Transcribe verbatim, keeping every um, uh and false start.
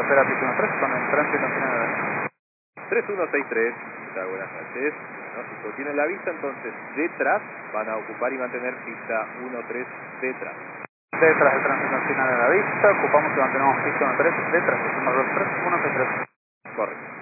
opera pista uno tres con el tránsito final de la vista. tres uno seis tres, buenas noches. Bueno, si tienen la vista, entonces detrás van a ocupar y mantener pista uno tres detrás. Detrás del tránsito final de la vista, ocupamos y mantenemos pista uno tres detrás, uno dos tres uno seis tres. Correcto.